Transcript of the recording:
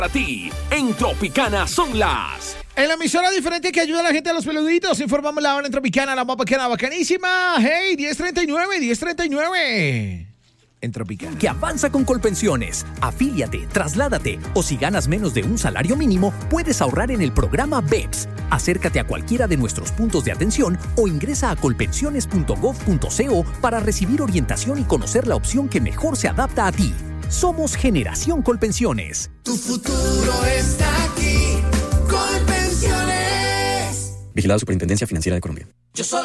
Para ti, en Tropicana son las... En la emisora diferente que ayuda a la gente a los peluditos, informamos la hora en Tropicana, la más bacana, bacanísima. Hey, 10:39. En Tropicana. Que avanza con Colpensiones. Afíliate, trasládate o si ganas menos de un salario mínimo, puedes ahorrar en el programa BEPS. Acércate a cualquiera de nuestros puntos de atención o ingresa a colpensiones.gov.co para recibir orientación y conocer la opción que mejor se adapta a ti. Somos Generación Colpensiones. Tu futuro está aquí. Colpensiones. Vigilado Superintendencia Financiera de Colombia. Yo soy